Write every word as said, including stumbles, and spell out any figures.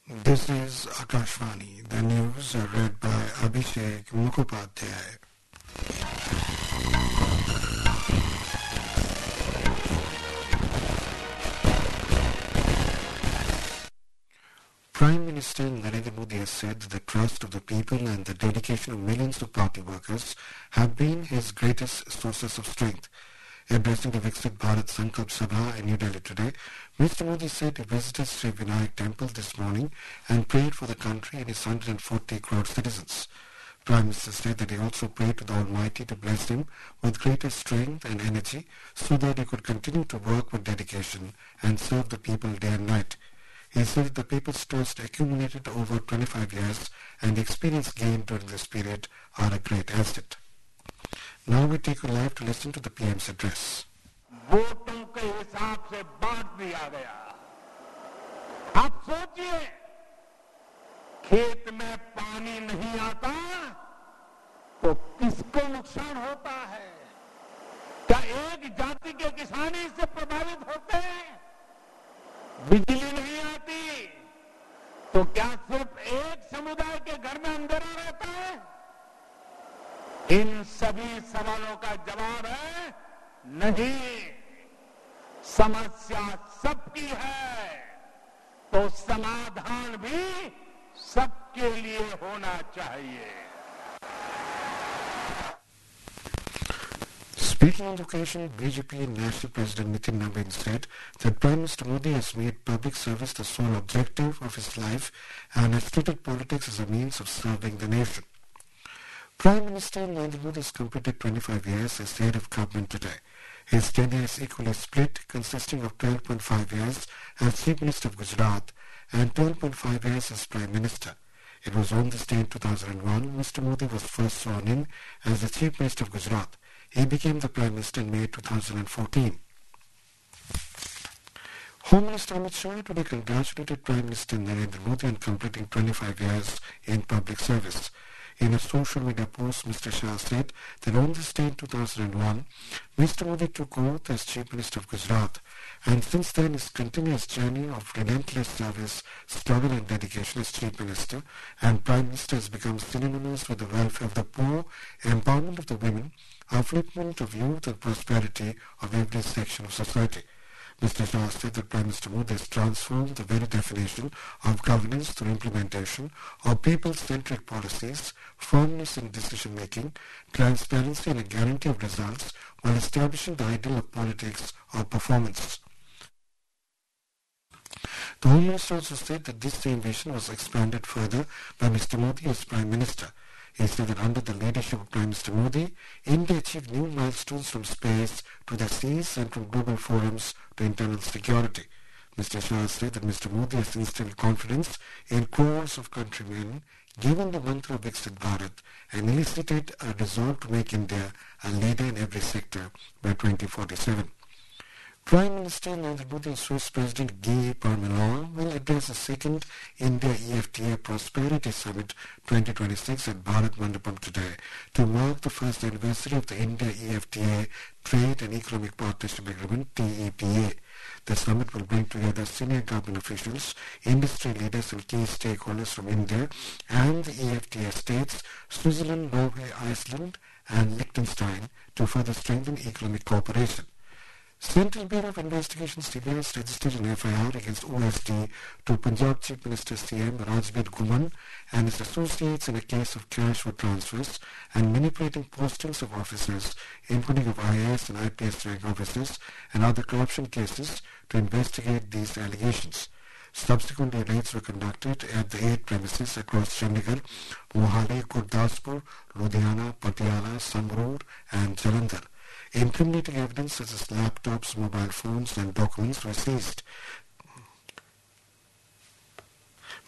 This is Akashvani. The news are read by Abhishek Mukhopadhyay. Prime Minister Narendra Modi has said that the trust of the people and the dedication of millions of party workers have been his greatest sources of strength. Addressing the Viksit Bharat Sankalp Sabha in New Delhi today, Mister Modi said he visited Sri Vinayak Temple this morning and prayed for the country and its one hundred forty crore citizens. Prime Minister said that he also prayed to the Almighty to bless him with greater strength and energy so that he could continue to work with dedication and serve the people day and night. He said that the people's trust accumulated over twenty-five years and the experience gained during this period are a great asset. Now we take you live to listen to the P M's address. वोटों के हिसाब से बांट दिया गया। आप सोचिए, खेत में पानी नहीं आता तो किसको नुकसान होता है? क्या एक जाति के किसान इससे प्रभावित होते हैं? बिजली नहीं आती तो क्या सिर्फ एक समुदाय के घर में अंधेरा रहता है? इन सभी सवालों का जवाब है नहीं। समस्या सबकी है तो समाधान भी सबके लिए होना चाहिए। Speaking on the occasion, B J P National President Nitin Nabin said that Prime Minister Modi has made public service the sole objective of his life and has treated politics as a means of serving the nation. Prime Minister Narendra Modi has completed twenty-five years as head of government today. His tenure is equally split, consisting of twelve point five years as Chief Minister of Gujarat and twelve point five years as Prime Minister. It was on this day in two thousand one Mister Modi was first sworn in as the Chief Minister of Gujarat. He became the Prime Minister in May two thousand fourteen. Home Minister Amit Shah today congratulated Prime Minister Narendra Modi on completing twenty-five years in public service. In a social media post, Mister Shah said that on this day in two thousand one, Mister Modi took oath as Chief Minister of Gujarat, and since then his continuous journey of relentless service, struggle and dedication as Chief Minister and Prime Minister has become synonymous with the welfare of the poor, empowerment of the women, upliftment of youth and prosperity of every section of society. Mister Shah said that Prime Minister Modi has transformed the very definition of governance through implementation of people-centric policies, firmness in decision-making, transparency and a guarantee of results while establishing the ideal of politics of performance. The Home Minister also said that this same vision was expanded further by Mister Modi as Prime Minister. He said that under the leadership of Prime Minister Modi, India achieved new milestones from space to the seas and from global forums to internal security. Mister Shah said that Mister Modi has instilled confidence in crores of countrymen, given the mantra of Viksit Bharat, and elicited a resolve to make India a leader in every sector by twenty forty-seven. Prime Minister Narendra Modi and Swiss President Guy Parmelin will address the second India-E F T A Prosperity Summit twenty twenty-six at Bharat Mandapam today to mark the first anniversary of the India-E F T A Trade and Economic Partnership Agreement T E P A. The summit will bring together senior government officials, industry leaders and key stakeholders from India and the E F T A states, Switzerland, Norway, Iceland and Liechtenstein to further strengthen economic cooperation. Central Bureau of Investigation C B I has registered an F I R against O S D to Punjab Chief Minister C M Rajbir Guman and his associates in a case of cash for transfers and manipulating postings of officers, including of I A S and I P S rank officers and other corruption cases to investigate these allegations. Subsequently, raids were conducted at the eight premises across Chandigarh, Mohali, Gurdaspur, Ludhiana, Patiala, Samroor and Jalandhar. Incriminating evidence such as laptops, mobile phones and documents were seized.